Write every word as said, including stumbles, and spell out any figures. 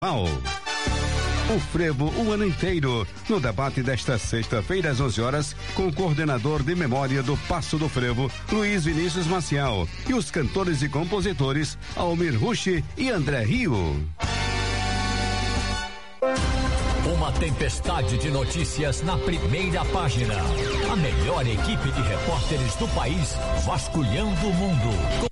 O frevo o ano inteiro. No debate desta sexta-feira às onze horas, com o coordenador de memória do Passo do Frevo, Luiz Vinícius Maciel, e os cantores e compositores Almir Rushi e André Rio. Uma tempestade de notícias na primeira página. A melhor equipe de repórteres do país vasculhando o mundo.